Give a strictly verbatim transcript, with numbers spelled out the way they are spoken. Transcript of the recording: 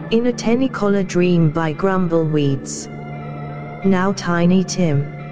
In a Technicolor Dream by Grumbleweeds. Now Tiny Tim.